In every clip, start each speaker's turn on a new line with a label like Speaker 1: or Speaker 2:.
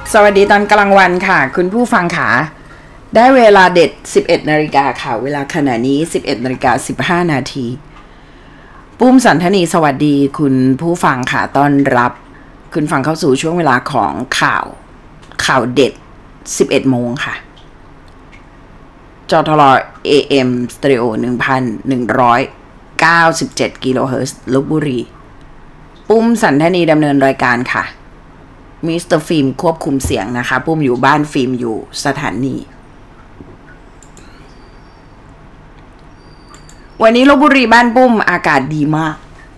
Speaker 1: สวัสดีตอนกลางวันค่ะคุณผู้ฟังค่ะได้เวลาเด็ด 11 นาฬิกาค่ะเวลาขณะนี้ 11 นาฬิกา 15 นาทีปุ้มสันทนีสวัสดีคุณผู้ฟังค่ะต้อนรับคุณฟังเข้าสู่ช่วงเวลาของข่าวเด็ด 11 โมงค่ะจทร AM สเตอริโอ 1,197 กิโลเฮิรตซ์ลพบุรีปุ้มสันทนีดำเนินรายการค่ะมิสเตอร์ฟิล์มควบคุมเสียงนะคะปุ้มอยู่บ้านฟิล์มอยู่สถานีวันนี้ลพบุรีบ้านปุ้มอากาศดีมาก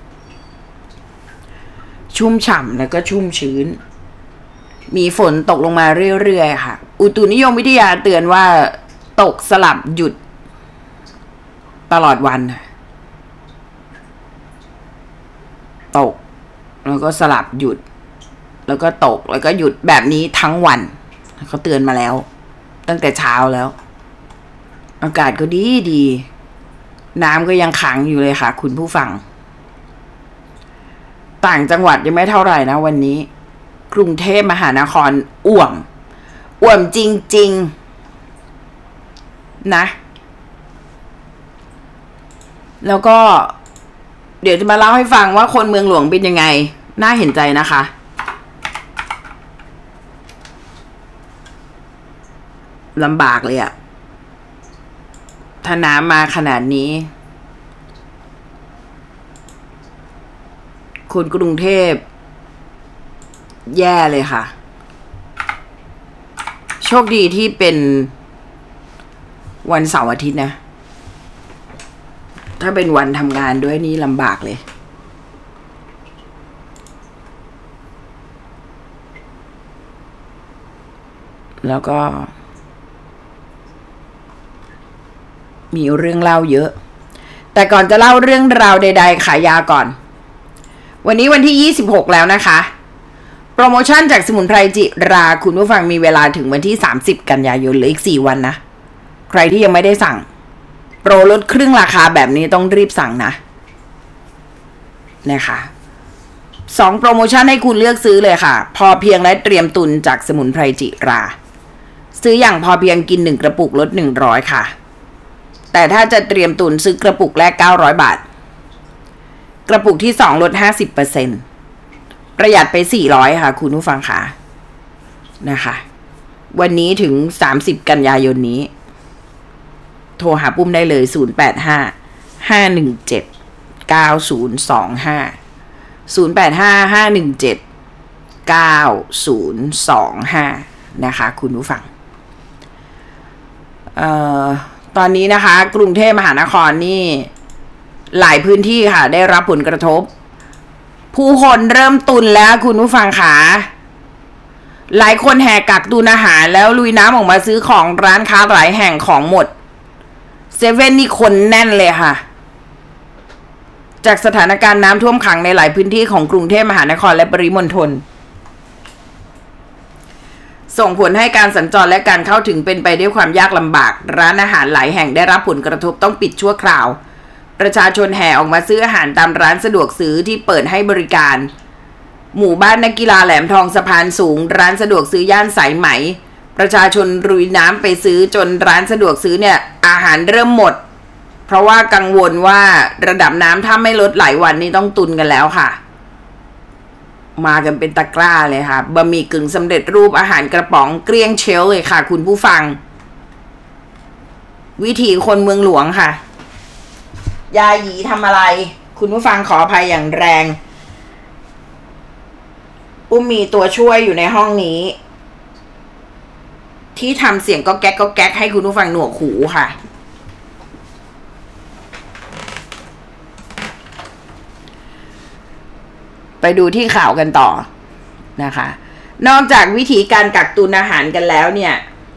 Speaker 1: ชุ่มฉ่ำแล้วก็ชุ่มชื้นมีฝนตกลงมาเรื่อยๆค่ะอุตุนิยมวิทยาเตือนว่าตกสลับหยุดตลอดวันตกแล้วก็สลับหยุดแล้วก็ตกแล้วก็หยุดแบบนี้ทั้งวันเขาเตือนมาแล้วตั้งแต่เช้าแล้วอากาศก็ดีน้ำก็ยังขังอยู่เลยค่ะคุณผู้ฟังต่างจังหวัดยังไม่เท่าไหร่นะวันนี้กรุงเทพมหานครอ่วมจริงๆนะแล้วก็เดี๋ยวจะมาเล่าให้ฟังว่าคนเมืองหลวงเป็นยังไงน่าเห็นใจนะคะลำบากเลยอะถ้าน้ำมาขนาดนี้คนกรุงเทพแย่เลยค่ะโชคดีที่เป็นวันเสาร์อาทิตย์นะถ้าเป็นวันทำงานด้วยนี่ลำบากเลยแล้วก็มีเรื่องเล่าเยอะแต่ก่อนจะเล่าเรื่องราวใดๆขายยาก่อนวันนี้วันที่26แล้วนะคะโปรโมชั่นจากสมุนไพรจิราคุณผู้ฟังมีเวลาถึงวันที่30กันยายนเหลืออีก4วันนะใครที่ยังไม่ได้สั่งโปรลดครึ่งราคาแบบนี้ต้องรีบสั่งนะคะ2โปรโมชั่นให้คุณเลือกซื้อเลยค่ะพอเพียงและเตรียมตุนจากสมุนไพรจิราซื้ออย่างพอเพียงกิน1กระปุกลด100ค่ะแต่ถ้าจะเตรียมตุนซื้อกระปุกแรก900 บาทกระปุกที่2ลด 50% ประหยัดไป400ค่ะคุณผู้ฟังค่ะนะคะวันนี้ถึง30กันยายนนี้โทรหาปุ้มได้เลย0855179025นะคะคุณผู้ฟังตอนนี้นะคะกรุงเทพมหานครนี่หลายพื้นที่ค่ะได้รับผลกระทบผู้คนเริ่มตุนแล้วคุณผู้ฟังค่ะหลายคนแห่กักตุนอาหารแล้วลุยน้ำออกมาซื้อของร้านค้าหลายแห่งของหมดเซเว่นนี่คนแน่นเลยค่ะจากสถานการณ์น้ำท่วมขังในหลายพื้นที่ของกรุงเทพมหานครและปริมณฑลส่งผลให้การสัญจรและการเข้าถึงเป็นไปด้วยความยากลำบากร้านอาหารหลายแห่งได้รับผลกระทบต้องปิดชั่วคราวประชาชนแห่ออกมาซื้ออาหารตามร้านสะดวกซื้อที่เปิดให้บริการหมู่บ้านนักกีฬาแหลมทองสะพานสูงร้านสะดวกซื้อย่านสายไหมประชาชนรุยน้ำไปซื้อจนร้านสะดวกซื้อเนี่ยอาหารเริ่มหมดเพราะว่ากังวลว่าระดับน้ำถ้าไม่ลดหลายวันนี้ต้องตุนกันแล้วค่ะมากันเป็นตะกร้าเลยค่ะบะหมี่กึ่งสำเร็จรูปอาหารกระป๋องเกลี้ยงเชลเลยค่ะคุณผู้ฟังวิถีคนเมืองหลวงค่ะยาหยีทำอะไรคุณผู้ฟังขออภัยอย่างแรงปุ้มมีตัวช่วยอยู่ในห้องนี้ที่ทำเสียงก็แก๊กให้คุณผู้ฟังหนวกหูค่ะไปดูที่ข่าวกันต่อนะคะนอกจากวิธีการกักตุนอาหารกันแล้วเนี่ย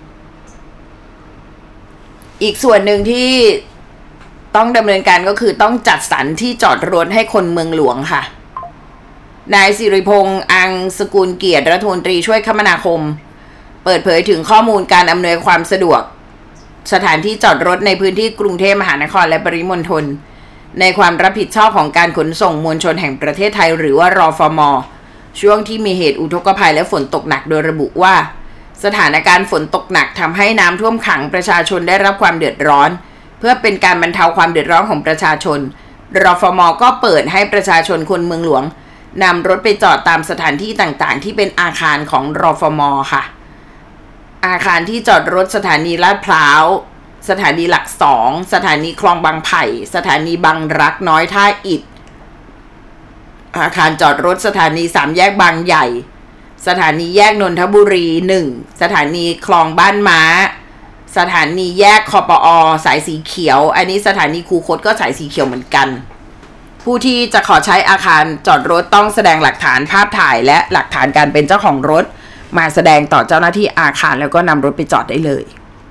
Speaker 1: อีกส่วนหนึ่งที่ต้องดำเนินการก็คือต้องจัดสรรที่จอดรถให้คนเมืองหลวงค่ะนายสิริพงษ์อังสกุลเกียรติรัฐมนตรีช่วยคมนาคมเปิดเผยถึงข้อมูลการอำนวยความสะดวกสถานที่จอดรถในพื้นที่กรุงเทพมหานครและปริมณฑลในความรับผิดชอบของการขนส่งมวลชนแห่งประเทศไทยหรือว่ารฟมช่วงที่มีเหตุอุทกภัยและฝนตกหนักโดยระบุว่าสถานการณ์ฝนตกหนักทำให้น้ำท่วมขังประชาชนได้รับความเดือดร้อนเพื่อเป็นการบรรเทาความเดือดร้อนของประชาชนรฟม.ก็เปิดให้ประชาชนคนเมืองหลวงนำรถไปจอดตามสถานที่ต่างๆที่เป็นอาคารของรฟม.ค่ะอาคารที่จอดรถสถานีลาดพร้าวสถานีหลัก2สถานีคลองบางไผ่สถานีบางรักน้อยท่าอิฐอาคารจอดรถสถานี3แยกบางใหญ่สถานีแยกนนทบุรี1สถานีคลองบ้านม้าสถานีแยกคปอ.สายสีเขียวอันนี้สถานีคูคตก็สายสีเขียวเหมือนกันผู้ที่จะขอใช้อาคารจอดรถต้องแสดงหลักฐานภาพถ่ายและหลักฐานการเป็นเจ้าของรถมาแสดงต่อเจ้าหน้าที่อาคารแล้วก็นำรถไปจอดได้เลย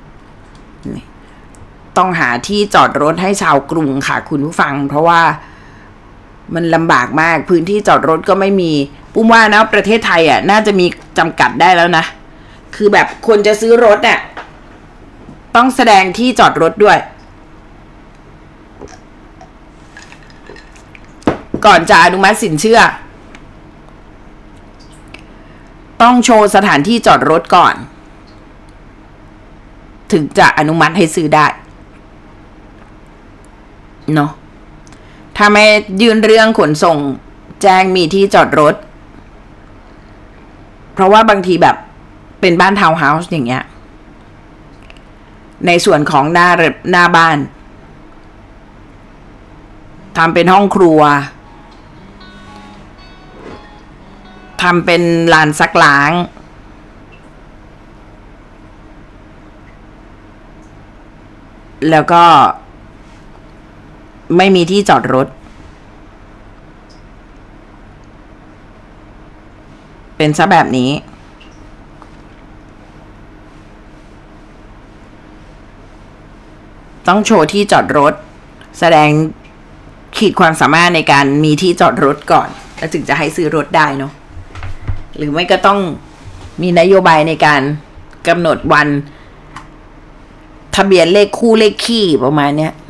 Speaker 1: ต้องหาที่จอดรถให้ชาวกรุงค่ะคุณผู้ฟังเพราะว่ามันลำบากมากพื้นที่จอดรถก็ไม่มีปุ้มว่านะประเทศไทยอ่ะน่าจะมีจำกัดได้แล้วนะคือแบบคนจะซื้อรถเนี่ยต้องแสดงที่จอดรถด้วยก่อนจะอนุมัติสินเชื่อต้องโชว์สถานที่จอดรถก่อนถึงจะอนุมัติให้ซื้อได้เนาะถ้าไม่ยื่นเรื่องขนส่งแจ้งมีที่จอดรถเพราะว่าบางทีแบบเป็นบ้านทาวน์เฮาส์อย่างเงี้ยในส่วนของหน้าบ้านทำเป็นห้องครัวทำเป็นลานซักล้างแล้วก็ไม่มีที่จอดรถเป็นซะแบบนี้ต้องโชว์ที่จอดรถแสดงขีดความสามารถในการมีที่จอดรถก่อนแล้วถึงจะให้ซื้อรถได้เนาะหรือไม่ก็ต้องมีนโยบายในการกำหนดวันทะเบียนเลขคู่เลขคี่ประมาณเนี้ย